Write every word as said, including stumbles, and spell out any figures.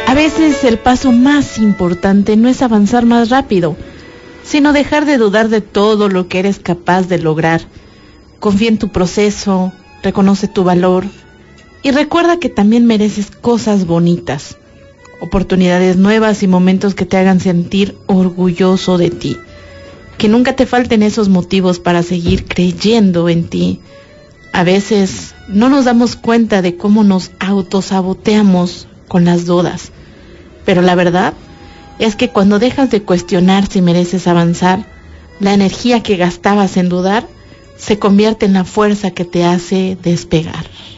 A veces el paso más importante no es avanzar más rápido, sino dejar de dudar de todo lo que eres capaz de lograr. Confía en tu proceso, reconoce tu valor y recuerda que también mereces cosas bonitas, oportunidades nuevas y momentos que te hagan sentir orgulloso de ti. Que nunca te falten esos motivos para seguir creyendo en ti. A veces no nos damos cuenta de cómo nos autosaboteamos con las dudas, pero la verdad es que cuando dejas de cuestionar si mereces avanzar, la energía que gastabas en dudar se convierte en la fuerza que te hace despegar.